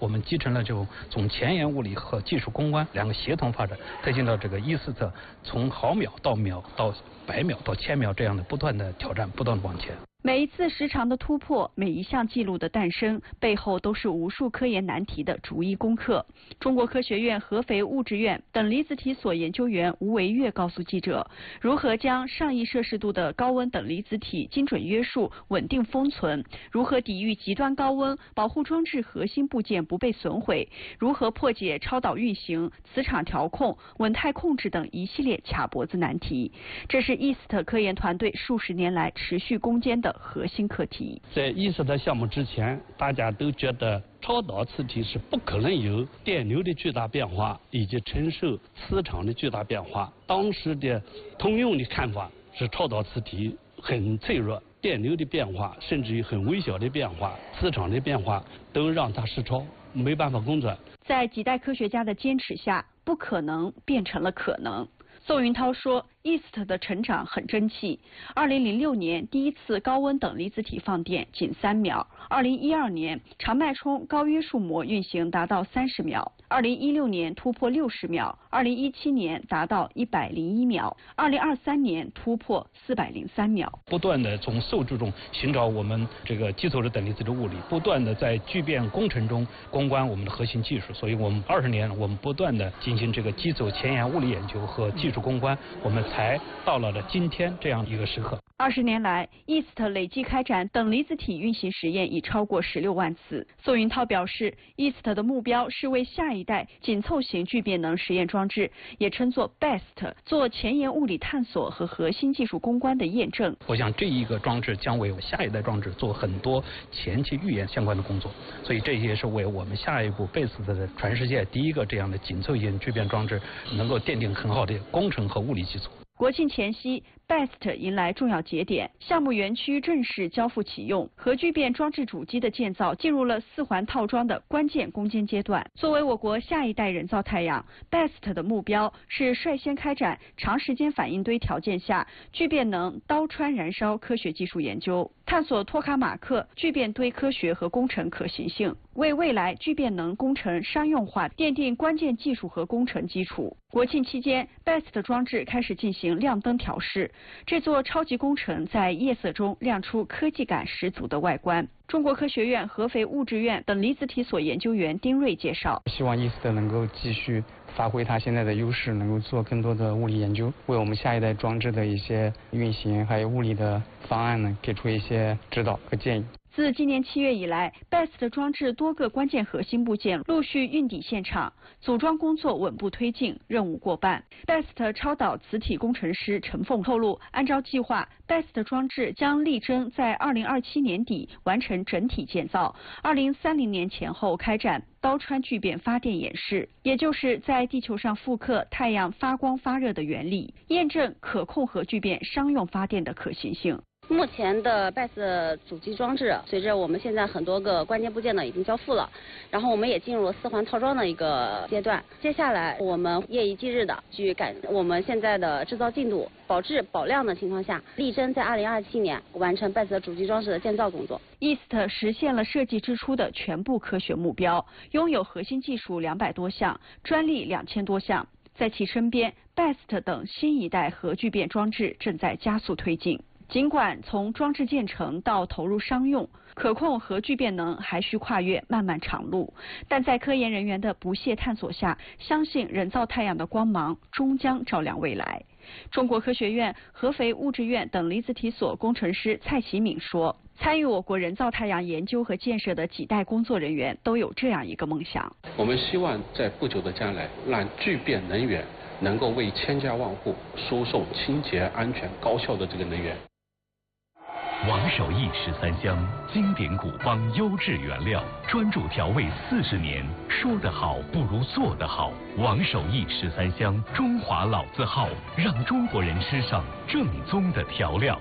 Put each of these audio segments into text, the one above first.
我们集成了这种从前沿物理和技术攻关两个协同发展，推进到这个IST从毫秒到秒到100秒到1000秒这样的不断的挑战，不断的往前。 每一次时长的突破，每一项记录的诞生，背后都是无数科研难题的逐一攻克。中国科学院合肥物质院等离子体所研究员吴维岳告诉记者，如何将上亿摄氏度的高温等离子体精准约束、稳定封存，如何抵御极端高温，保护装置核心部件不被损毁，如何破解超导运行、磁场调控、稳态控制等一系列卡脖子难题。这是 IST 科研团队数十年来持续攻坚的核心课题。 在IST项目之前，大家都觉得超导磁体是不可能有电流的巨大变化以及承受磁场的巨大变化。当时的通用的看法是超导磁体很脆弱，电流的变化甚至于很微小的变化，磁场的变化都让它失超，没办法工作。 在几代科学家的坚持下，不可能变成了可能。宋云涛说 ，IST 的成长很争气。2006年第一次高温等离子体放电仅3秒，2012年长脉冲高约束膜运行达到30秒，2016年突破60秒，2017年达到101秒，2023年突破403秒。 不断的从受助中寻找我们这个基础的等离子的物理，不断的在聚变工程中攻关我们的核心技术。所以我们20年，我们不断的进行这个基础前沿物理研究和技术攻关，我们才到了今天这样一个时刻。 20年来 ，IST 累计开展等离子体运行实验已超过16万次。宋云涛表示 ，IST 的目标是为下一代紧凑型聚变能实验装置，也称作 BEST， 做前沿物理探索和核心技术攻关的验证。 我想这一个装置将为下一代装置做很多前期预演相关的工作，所以这也是为我们下一步 BEST 的全世界第一个这样的紧凑型聚变装置能够奠定很好的工程和物理基础。 国庆前夕 ，BEST 迎来重要节点，项目园区正式交付启用，核聚变装置主机的建造进入了4环套装的关键攻坚阶段。作为我国下一代人造太阳 ，BEST 的目标是率先开展长时间反应堆条件下聚变能刀穿燃烧科学技术研究，探索托卡马克聚变堆科学和工程可行性，为未来聚变能工程商用化奠定关键技术和工程基础。国庆期间 ，BEST 装置开始进行亮灯调试，这座超级工程在夜色中亮出科技感十足的外观。中国科学院合肥物质院等离子体所研究员丁瑞介绍， 希望IST能够继续发挥它现在的优势，能够做更多的物理研究，为我们下一代装置的一些运行还有物理的方案呢，给出一些指导和建议。 自今年7月以来 ，BEST 装置多个关键核心部件陆续运抵现场，组装工作稳步推进，任务过半。BEST 超导磁体工程师陈凤透露，按照计划 ，BEST 装置将力争在2027年底完成整体建造，2030年前后开展刀穿聚变发电演示，也就是在地球上复刻太阳发光发热的原理，验证可控核聚变商用发电的可行性。 目前的 BEST 主机装置，随着我们现在很多个关键部件呢已经交付了，然后我们也进入了4环套装的一个阶段。接下来我们夜以继日的去赶我们现在的制造进度，保质保量的情况下，力争在2027年完成 BEST 主机装置的建造工作。 IST 实现了设计之初的全部科学目标，拥有核心技术200多项，专利2000多项。在其身边 ，BEST 等新一代核聚变装置正在加速推进。尽管从装置建成到投入商用，可控核聚变能还需跨越漫漫长路，但在科研人员的不懈探索下，相信人造太阳的光芒终将照亮未来。中国科学院合肥物质院等离子体所工程师蔡启敏说，参与我国人造太阳研究和建设的几代工作人员都有这样一个梦想： 我们希望在不久的将来，让聚变能源能够为千家万户输送清洁、安全、高效的这个能源。 王守义13香，经典古方优质原料，专注调味40年，说得好不如做得好。王守义13香，中华老字号，让中国人吃上正宗的调料。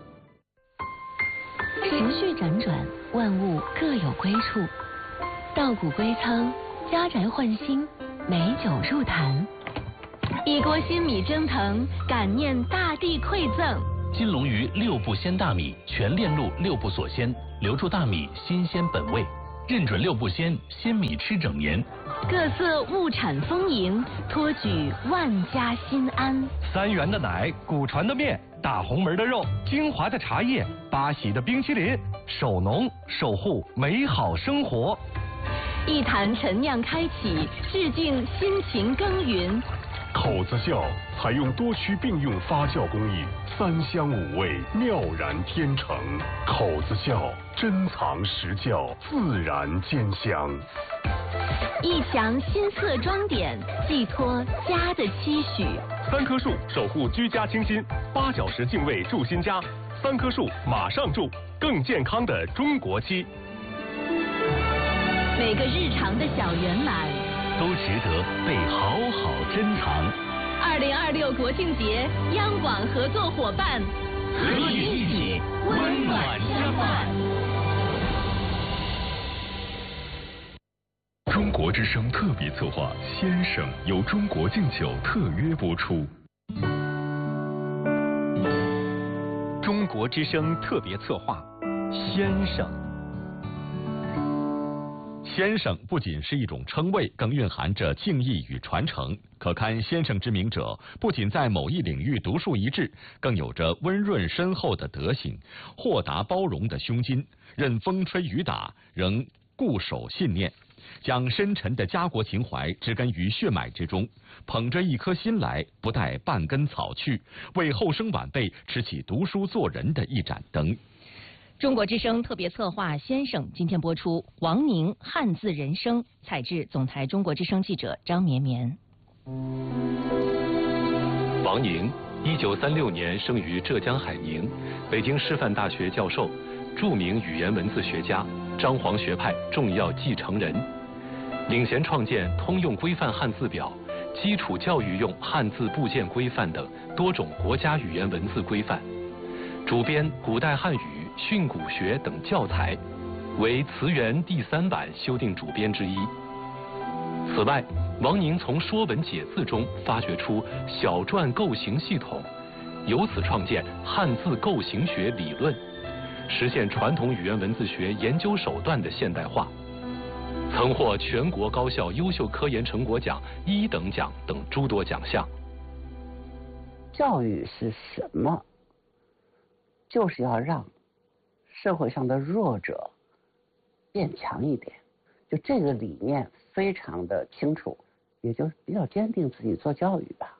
时序辗转，万物各有归处。稻谷归仓，家宅换新，美酒入坛。一锅新米蒸腾，感念大地馈赠。 金龙鱼6步鲜大米，全链路6步锁鲜，留住大米新鲜本味。 认准六不鲜，鲜米吃整年。 各色物产丰盈，托举万家心安。 3元的奶，古传的面，大红门的肉，精华的茶叶，巴西的冰淇淋，守农守护美好生活。 一坛陈酿开启，致敬辛勤耕耘。 口子窖采用多区并用发酵工艺，3香5味，妙然天成。口子窖珍藏实窖，自然兼香。 一墙新色装点，寄托家的期许。 3棵树守护居家清新，8小时净味住新家，3棵树马上住，更健康的中国期。 每个日常的小圆满都值得被好好珍藏。 2026国庆节，央广合作伙伴和你一起温暖相伴。 中国之声特别策划《先生》由中国敬酒特约播出。 中国之声特别策划《先生》。 先生不仅是一种称谓，更蕴含着敬意与传承。可堪先生之名者，不仅在某一领域独树一帜，更有着温润深厚的德行，豁达包容的胸襟，任风吹雨打仍固守信念，将深沉的家国情怀植根于血脉之中，捧着一颗心来，不带半根草去，为后生晚辈持起读书做人的一盏灯。 中国之声特别策划《先生》今天播出，王宁汉字人生，采制总台中国之声记者张绵绵。 王宁，1936年生于浙江海宁，北京师范大学教授，著名语言文字学家，张黄学派重要继承人，领衔创建通用规范汉字表、基础教育用汉字部件规范等多种国家语言文字规范，主编古代汉语、训诂学等教材，为词源第3版修订主编之一。此外，王宁从《说文解字》中发掘出小篆构形系统，由此创建汉字构形学理论，实现传统语言文字学研究手段的现代化，曾获全国高校优秀科研成果奖1等奖等诸多奖项。 教育是什么？就是要让社会上的弱者变强一点，就这个理念非常的清楚，也就比较坚定自己做教育吧。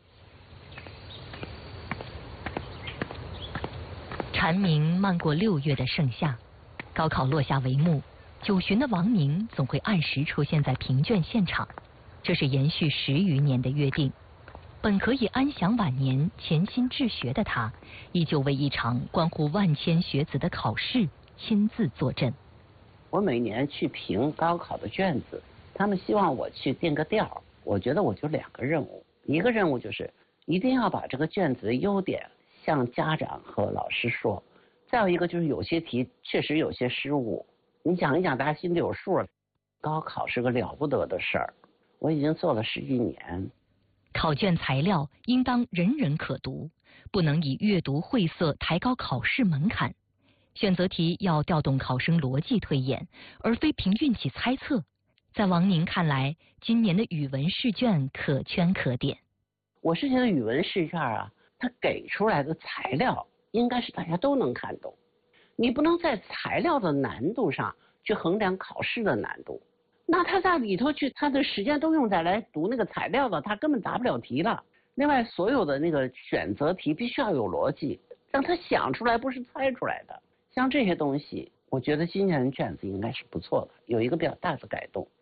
蝉鸣漫过6月的盛夏，高考落下帷幕，9旬的王宁总会按时出现在评卷现场，这是延续10余年的约定。本可以安享晚年、潜心治学的他，依旧为一场关乎万千学子的考试亲自坐镇。 我每年去评高考的卷子，他们希望我去定个调，我觉得我就2个任务，一个任务就是一定要把这个卷子的优点向家长和老师说，再有一个就是有些题确实有些失误，你讲一讲大家心里有数。高考是个了不得的事儿，我已经做了10几年。 考卷材料应当人人可读，不能以阅读晦涩抬高考试门槛。选择题要调动考生逻辑推演，而非凭运气猜测。在王宁看来，今年的语文试卷可圈可点。 我是觉得语文试卷啊，它给出来的材料应该是大家都能看懂，你不能在材料的难度上去衡量考试的难度。那他在里头去，他的时间都用在来读那个材料了，他根本答不了题了。另外，所有的那个选择题必须要有逻辑，让他想出来，不是猜出来的。像这些东西，我觉得今年的卷子应该是不错的，有一个比较大的改动。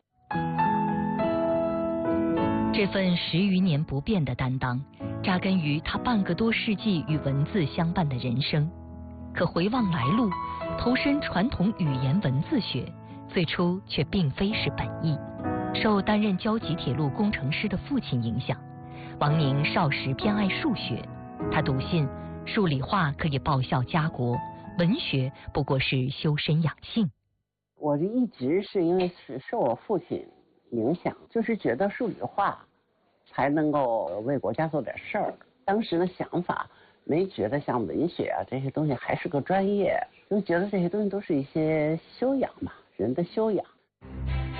这份10余年不变的担当，扎根于他半个多世纪与文字相伴的人生。可回望来路，投身传统语言文字学，最初却并非是本意。受担任交集铁路工程师的父亲影响，王宁少时偏爱数学。他笃信数理化可以报效家国，文学不过是修身养性。 我这一直是因为是受我父亲影响，就是觉得数理化才能够为国家做点事儿。当时的想法没觉得像文学啊这些东西还是个专业，就觉得这些东西都是一些修养嘛， 人的修养。